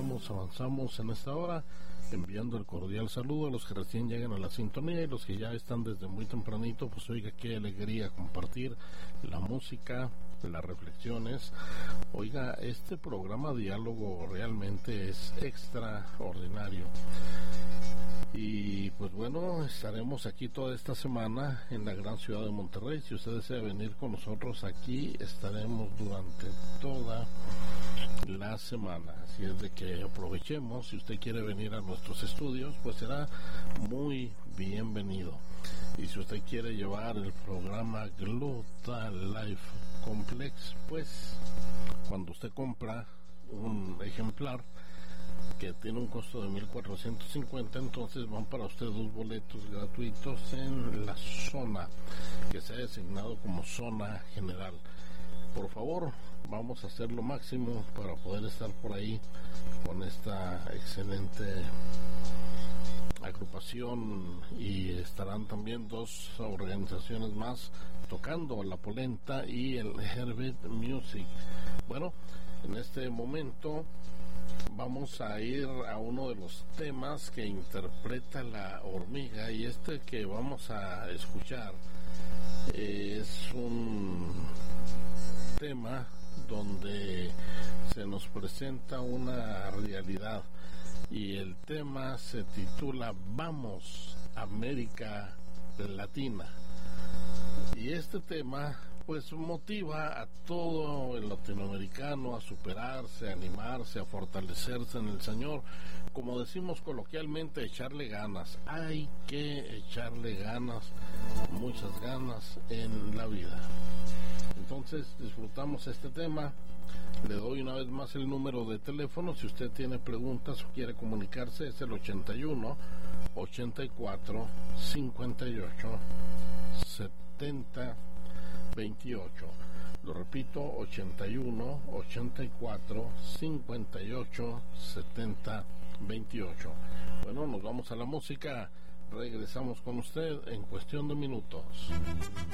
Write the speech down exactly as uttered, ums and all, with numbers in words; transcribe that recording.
avanzamos, avanzamos en esta hora, enviando el cordial saludo a los que recién llegan a la sintonía y los que ya están desde muy tempranito. Pues oiga, qué alegría compartir la música, las reflexiones. Oiga, este programa Diálogo realmente es extraordinario. Y pues bueno, estaremos aquí toda esta semana en la gran ciudad de Monterrey. Si usted desea venir con nosotros aquí, estaremos durante toda la semana. Así es de que aprovechemos. Si usted quiere venir a nuestros estudios, pues será muy bienvenido. Y si usted quiere llevar el programa Global Life Complex, pues cuando usted compra un ejemplar que tiene un costo de mil cuatrocientos cincuenta, entonces van para usted dos boletos gratuitos en la zona que se ha designado como zona general. Por favor, vamos a hacer lo máximo para poder estar por ahí con esta excelente agrupación, y estarán también dos organizaciones más tocando, la Polenta y el Herbert Music. Bueno, en este momento vamos a ir a uno de los temas que interpreta La Hormiga, y este que vamos a escuchar es un tema donde se nos presenta una realidad, y el tema se titula Vamos América Latina. Y este tema pues motiva a todo el latinoamericano a superarse, a animarse, a fortalecerse en el Señor. Como decimos coloquialmente, echarle ganas. Hay que echarle ganas, muchas ganas en la vida. Entonces disfrutamos este tema. Le doy una vez más el número de teléfono. Si usted tiene preguntas o quiere comunicarse, es el ochenta y uno, ochenta y cuatro, cincuenta y ocho, setenta, veintiocho. Lo repito, ochenta y uno, ochenta y cuatro, cincuenta y ocho, setenta, veintiocho. Bueno, nos vamos a la música. Regresamos con usted en cuestión de minutos.